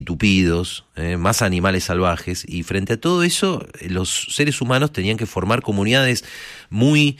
tupidos, más animales salvajes, y frente a todo eso los seres humanos tenían que formar comunidades muy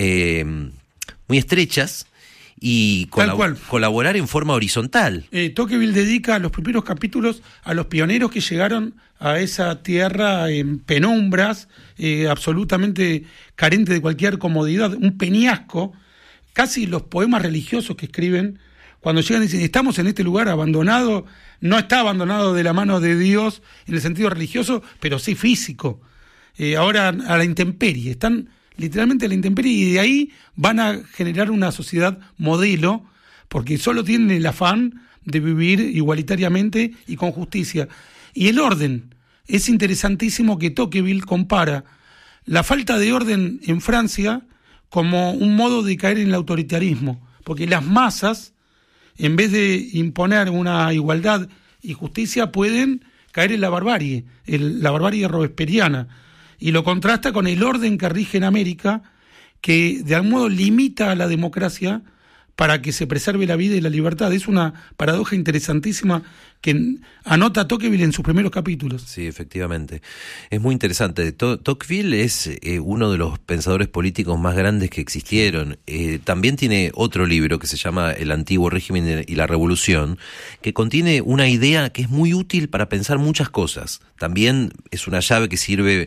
estrechas y colaborar en forma horizontal. Tocqueville dedica los primeros capítulos a los pioneros que llegaron a esa tierra en penumbras, absolutamente carente de cualquier comodidad, un peñasco. Casi los poemas religiosos que escriben, cuando llegan y dicen, estamos en este lugar abandonado, no está abandonado de la mano de Dios en el sentido religioso, pero sí físico. Ahora a la intemperie, están literalmente a la intemperie, y de ahí van a generar una sociedad modelo, porque solo tienen el afán de vivir igualitariamente y con justicia. Y el orden, es interesantísimo que Tocqueville compara la falta de orden en Francia como un modo de caer en el autoritarismo, porque las masas, en vez de imponer una igualdad y justicia, pueden caer en la barbarie robesperiana, y lo contrasta con el orden que rige en América, que de algún modo limita a la democracia para que se preserve la vida y la libertad. Es una paradoja interesantísima que anota Tocqueville en sus primeros capítulos. Sí, efectivamente. Es muy interesante. Tocqueville es uno de los pensadores políticos más grandes que existieron. También tiene otro libro que se llama El Antiguo Régimen y la Revolución, que contiene una idea que es muy útil para pensar muchas cosas. También es una llave que sirve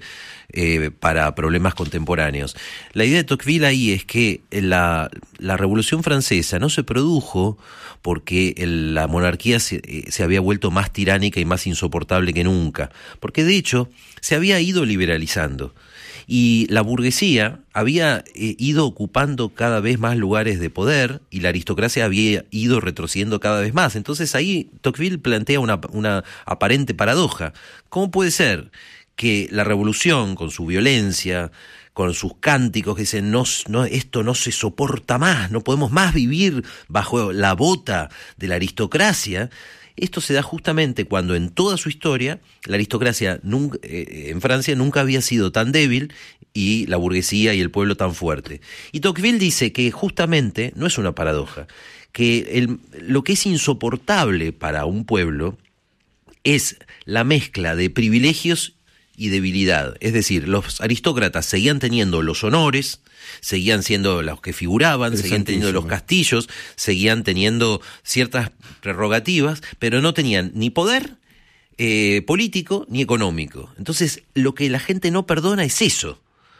para problemas contemporáneos. La idea de Tocqueville ahí es que la Revolución Francesa no se produjo porque la monarquía se había vuelto más tiránica y más insoportable que nunca, porque de hecho se había ido liberalizando y la burguesía había ido ocupando cada vez más lugares de poder y la aristocracia había ido retrocediendo cada vez más. Entonces ahí Tocqueville plantea una aparente paradoja. ¿Cómo puede ser que la revolución, con su violencia, con sus cánticos que dicen esto no se soporta más, no podemos más vivir bajo la bota de la aristocracia? Esto se da justamente cuando en toda su historia la aristocracia en Francia nunca había sido tan débil y la burguesía y el pueblo tan fuerte. Y Tocqueville dice que justamente no es una paradoja, que lo que es insoportable para un pueblo es la mezcla de privilegios y debilidad. Es decir, los aristócratas seguían teniendo los honores, seguían siendo los que figuraban, seguían teniendo los castillos, seguían teniendo ciertas prerrogativas, pero no tenían ni poder político ni económico. Entonces, lo que la gente no perdona es eso.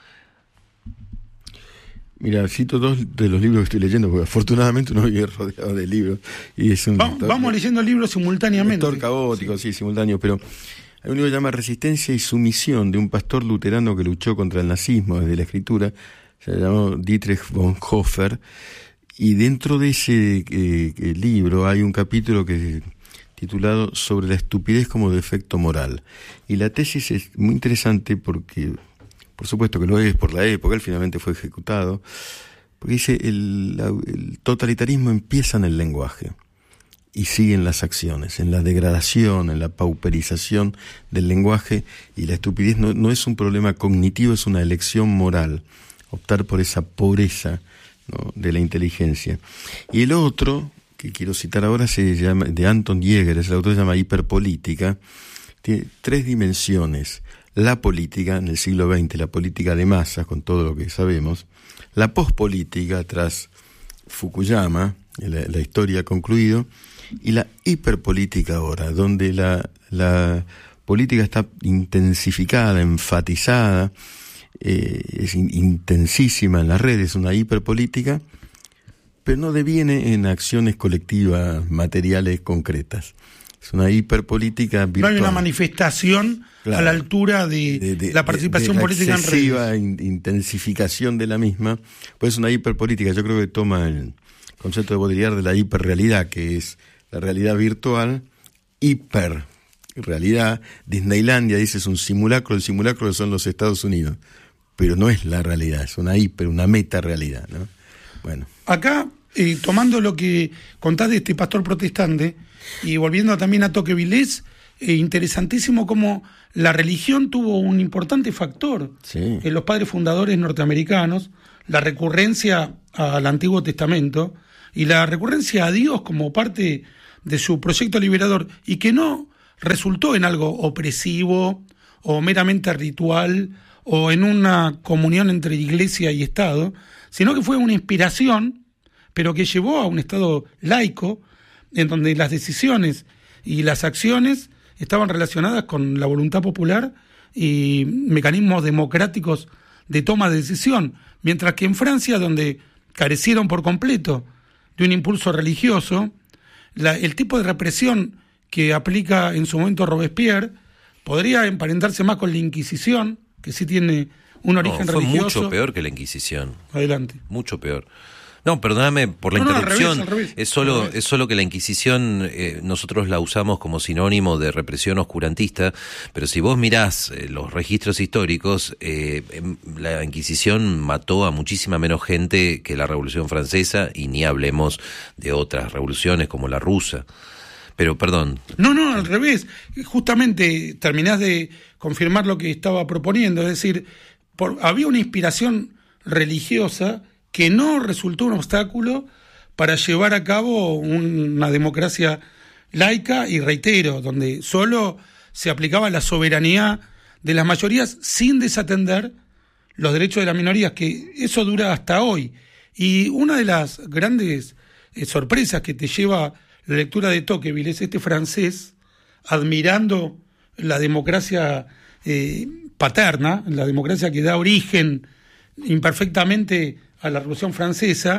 Mira, cito dos de los libros que estoy leyendo, porque afortunadamente uno vive rodeado de libros. Y es vamos leyendo libros simultáneamente. Lector caótico, sí, simultáneo, pero hay un libro que se llama Resistencia y Sumisión, de un pastor luterano que luchó contra el nazismo desde la escritura, se llamó Dietrich Bonhoeffer, y dentro de ese libro hay un capítulo que titulado Sobre la estupidez como defecto moral. Y la tesis es muy interesante porque, por supuesto que lo es por la época, él finalmente fue ejecutado, porque dice el totalitarismo empieza en el lenguaje y sigue en las acciones, en la degradación, en la pauperización del lenguaje, y la estupidez no es un problema cognitivo, es una elección moral, optar por esa pobreza, ¿no?, de la inteligencia. Y el otro, que quiero citar ahora, se llama, de Anton Jäger, el autor se llama Hiperpolítica, tiene 3 dimensiones: la política en el siglo XX, la política de masas, con todo lo que sabemos; la pospolítica tras Fukuyama, la historia ha concluido; y la hiperpolítica ahora, donde la política está intensificada, enfatizada, es intensísima en las redes, una hiperpolítica, pero no deviene en acciones colectivas, materiales, concretas. Es una hiperpolítica virtual. No hay una manifestación, claro, a la altura de la participación política en redes. Excesiva intensificación de la misma, pues es una hiperpolítica. Yo creo que toma el concepto de Baudrillard de la hiperrealidad, que es la realidad virtual, hiperrealidad. Disneylandia dice es un simulacro, el simulacro son los Estados Unidos, pero no es la realidad, es una meta-realidad, ¿no? Bueno. Acá, tomando lo que contás de este pastor protestante, y volviendo también a Tocqueville, es interesantísimo cómo la religión tuvo un importante factor en los padres fundadores norteamericanos, la recurrencia al Antiguo Testamento y la recurrencia a Dios como parte de su proyecto liberador, y que no resultó en algo opresivo o meramente ritual o en una comunión entre iglesia y Estado, sino que fue una inspiración, pero que llevó a un Estado laico, en donde las decisiones y las acciones estaban relacionadas con la voluntad popular y mecanismos democráticos de toma de decisión, mientras que en Francia, donde carecieron por completo de un impulso religioso, el tipo de represión que aplica en su momento Robespierre podría emparentarse más con la Inquisición, que sí tiene un origen religioso. Mucho peor que la Inquisición. Adelante. Mucho peor. No, perdóname por la interrupción. Al revés. Es solo que la Inquisición nosotros la usamos como sinónimo de represión oscurantista, pero si vos mirás los registros históricos, la Inquisición mató a muchísima menos gente que la Revolución Francesa, y ni hablemos de otras revoluciones como la rusa. Pero, perdón. No, al revés. Justamente terminás de confirmar lo que estaba proponiendo, es decir, había una inspiración religiosa que no resultó un obstáculo para llevar a cabo una democracia laica y, reitero, donde solo se aplicaba la soberanía de las mayorías sin desatender los derechos de las minorías, que eso dura hasta hoy. Y una de las grandes sorpresas que te lleva la lectura de Tocqueville es este francés admirando la democracia paterna, la democracia que da origen imperfectamente a la Revolución Francesa,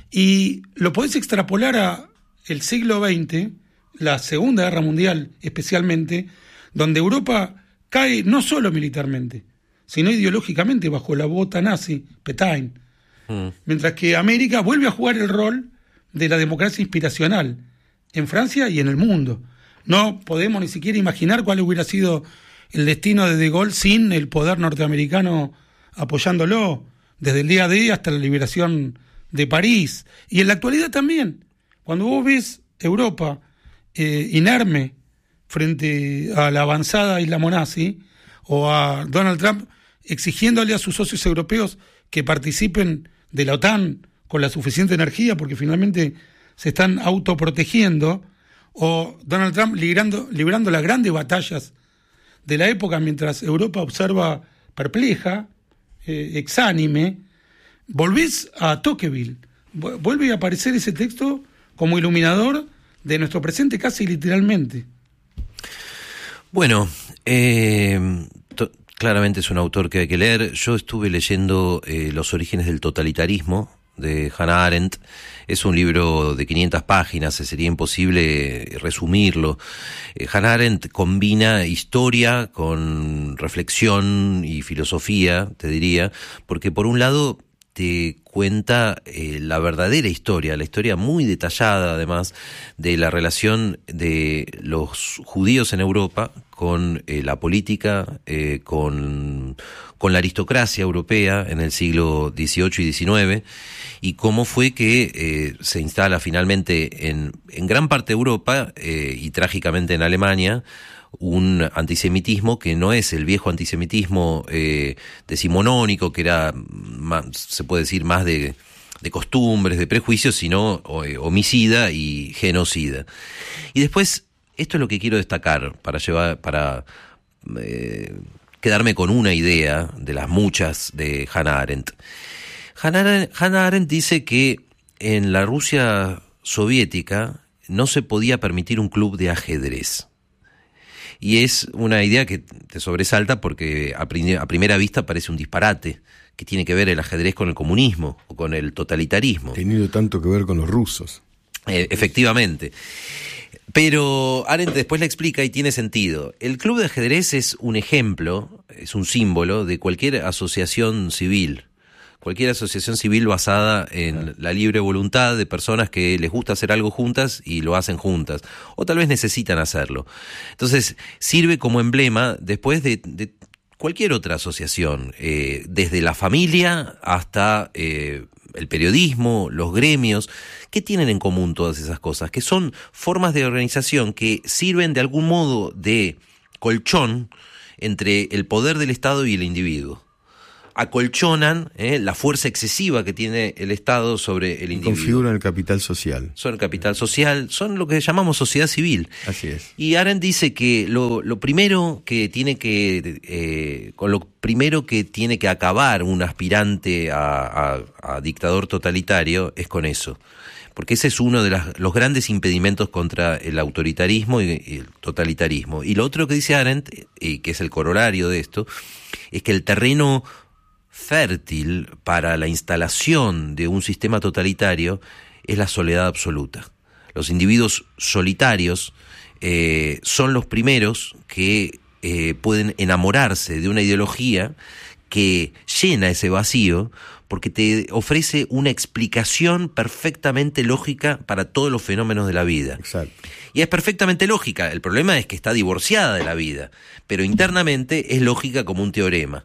y lo podés extrapolar a el siglo XX, la Segunda Guerra Mundial especialmente, donde Europa cae no solo militarmente, sino ideológicamente bajo la bota nazi, Pétain, mientras que América vuelve a jugar el rol de la democracia inspiracional en Francia y en el mundo. No podemos ni siquiera imaginar cuál hubiera sido el destino de Gaulle sin el poder norteamericano apoyándolo, desde el día D hasta la liberación de París. Y en la actualidad también, cuando vos ves Europa inerme frente a la avanzada islamonazi, o a Donald Trump exigiéndole a sus socios europeos que participen de la OTAN con la suficiente energía porque finalmente se están autoprotegiendo, o Donald Trump librando las grandes batallas de la época mientras Europa observa perpleja, exánime, volvés a Tocqueville, vuelve a aparecer ese texto como iluminador de nuestro presente casi literalmente. Bueno, claramente es un autor que hay que leer. Yo estuve leyendo Los orígenes del totalitarismo, de Hannah Arendt. Es un libro de 500 páginas, sería imposible resumirlo. Hannah Arendt combina historia con reflexión y filosofía, te diría, porque por un lado te cuenta la verdadera historia, la historia muy detallada además de la relación de los judíos en Europa con la política, con la aristocracia europea en el siglo XVIII y XIX, y cómo fue que se instala finalmente en gran parte de Europa y trágicamente en Alemania un antisemitismo que no es el viejo antisemitismo decimonónico, que era, se puede decir, más de costumbres, de prejuicios, sino homicida y genocida. Y después, esto es lo que quiero destacar para quedarme con una idea de las muchas de Hannah Arendt. Hannah Arendt dice que en la Rusia soviética no se podía permitir un club de ajedrez. Y es una idea que te sobresalta porque a primera vista parece un disparate. ¿Qué tiene que ver el ajedrez con el comunismo o con el totalitarismo? Tenido tanto que ver con los rusos. Efectivamente. Pero Arendt después la explica y tiene sentido. El club de ajedrez es un ejemplo, es un símbolo de cualquier asociación civil. Cualquier asociación civil basada en la libre voluntad de personas que les gusta hacer algo juntas y lo hacen juntas, o tal vez necesitan hacerlo. Entonces, sirve como emblema después de cualquier otra asociación, desde la familia hasta el periodismo, los gremios. ¿Qué tienen en común todas esas cosas? Que son formas de organización que sirven de algún modo de colchón entre el poder del Estado y el individuo. acolchonan la fuerza excesiva que tiene el Estado sobre el individuo. Configuran el capital social. Son el capital social, son lo que llamamos sociedad civil. Así es. Y Arendt dice que lo primero que tiene que con lo primero que tiene que acabar un aspirante a dictador totalitario es con eso. Porque ese es uno de los grandes impedimentos contra el autoritarismo y el totalitarismo. Y lo otro que dice Arendt, y que es el corolario de esto, es que el terreno fértil para la instalación de un sistema totalitario es la soledad absoluta. Los individuos solitarios son los primeros que pueden enamorarse de una ideología que llena ese vacío porque te ofrece una explicación perfectamente lógica para todos los fenómenos de la vida. Exacto. Y es perfectamente lógica, el problema es que está divorciada de la vida, pero internamente es lógica como un teorema.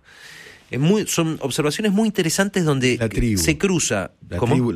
Son observaciones muy interesantes donde se cruza. La tribu,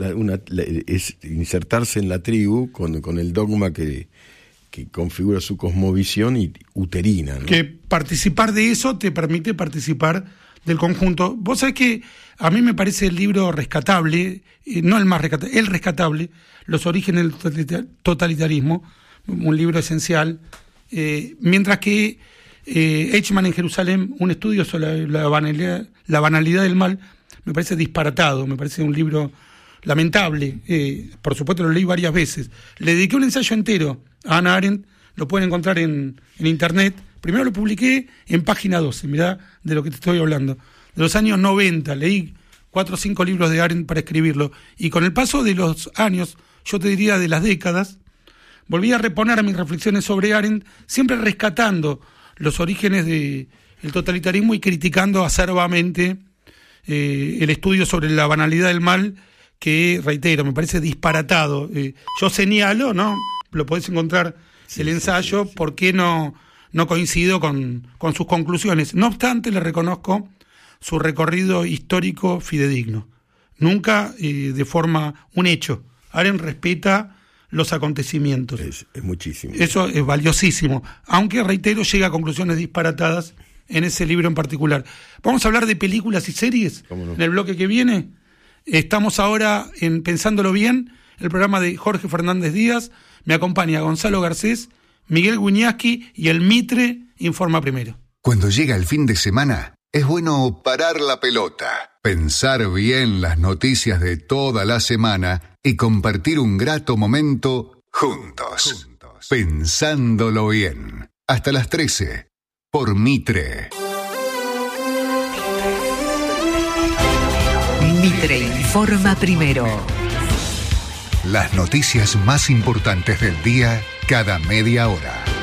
es insertarse en la tribu con el dogma que configura su cosmovisión y uterina, ¿no? Que participar de eso te permite participar del conjunto. Vos sabés que a mí me parece el libro rescatable, no el más rescatable, el rescatable, Los orígenes del totalitarismo, un libro esencial, mientras que Eichmann en Jerusalén, un estudio sobre la banalidad del mal, me parece disparatado, me parece un libro lamentable. Por supuesto lo leí varias veces. Le dediqué un ensayo entero a Hannah Arendt, lo pueden encontrar en internet. Primero lo publiqué en página 12, mirá de lo que te estoy hablando. De los años 90, leí 4 o 5 libros de Arendt para escribirlo. Y con el paso de los años, yo te diría de las décadas, volví a reponer mis reflexiones sobre Arendt, siempre rescatando los orígenes del totalitarismo y criticando acerbamente el estudio sobre la banalidad del mal, que, reitero, me parece disparatado. Yo señalo, ¿no? Lo podés encontrar el ensayo, sí. ¿Por qué no coincido con sus conclusiones? No obstante, le reconozco su recorrido histórico fidedigno. Nunca de forma un hecho. Arendt respeta los acontecimientos. Es muchísimo. Eso es valiosísimo. Aunque, reitero, llega a conclusiones disparatadas en ese libro en particular. Vamos a hablar de películas y series en el bloque que viene. Estamos ahora en Pensándolo Bien, el programa de Jorge Fernández Díaz. Me acompaña Gonzalo Garcés, Miguel Guiñasqui y el Mitre Informa Primero. Cuando llega el fin de semana, es bueno parar la pelota, pensar bien las noticias de toda la semana y compartir un grato momento juntos. Pensándolo Bien. Hasta las 13, por Mitre. Mitre Informa Primero. Las noticias más importantes del día cada media hora.